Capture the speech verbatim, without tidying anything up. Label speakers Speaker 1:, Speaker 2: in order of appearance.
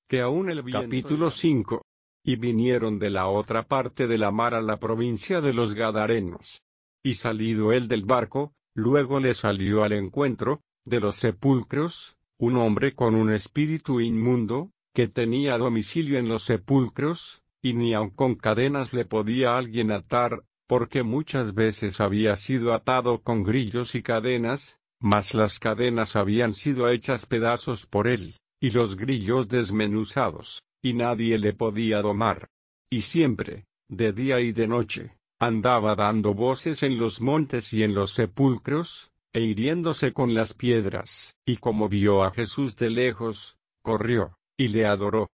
Speaker 1: que aún el viento. Capítulo cinco. Y vinieron de la otra parte de la mar a la provincia de los Gadarenos. Y salido él del barco, luego le salió al encuentro, de los sepulcros, un hombre con un espíritu inmundo, que tenía domicilio en los sepulcros, y ni aun con cadenas le podía alguien atar, porque muchas veces había sido atado con grillos y cadenas, mas las cadenas habían sido hechas pedazos por él, y los grillos desmenuzados, y nadie le podía domar. Y siempre, de día y de noche, andaba dando voces en los montes y en los sepulcros, e hiriéndose con las piedras, y como vio a Jesús de lejos, corrió, y le adoró,